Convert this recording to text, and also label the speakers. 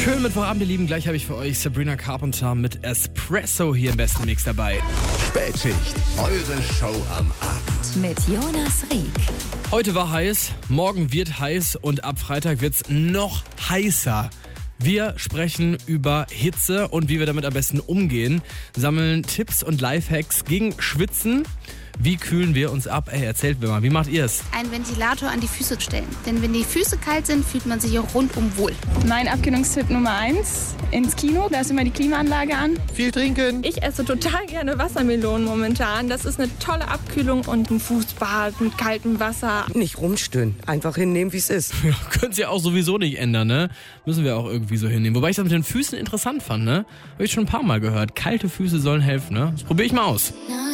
Speaker 1: Schönen Mittwochabend, ihr Lieben. Gleich habe ich für euch Sabrina Carpenter mit Espresso hier im besten Mix dabei.
Speaker 2: Spätschicht, eure Show am Abend.
Speaker 3: Mit Jonas Rieck.
Speaker 1: Heute war heiß, morgen wird heiß und ab Freitag wird's noch heißer. Wir sprechen über Hitze und wie wir damit am besten umgehen, sammeln Tipps und Lifehacks gegen Schwitzen. Wie kühlen wir uns ab? Ey, erzählt mir mal, wie macht ihr es?
Speaker 4: Einen Ventilator an die Füße stellen. Denn wenn die Füße kalt sind, fühlt man sich auch rundum wohl.
Speaker 5: Mein Abkühlungstipp Nummer 1, ins Kino, da ist immer die Klimaanlage an.
Speaker 2: Viel trinken.
Speaker 6: Ich esse total gerne Wassermelonen momentan. Das ist eine tolle Abkühlung und ein Fußbad mit kaltem Wasser.
Speaker 7: Nicht rumstöhnen, einfach hinnehmen, wie es ist.
Speaker 1: Ja, könnt's ja auch sowieso nicht ändern, ne? Müssen wir auch irgendwie so hinnehmen. Wobei ich das mit den Füßen interessant fand, ne? Habe ich schon ein paar Mal gehört. Kalte Füße sollen helfen, ne? Das probiere ich mal aus.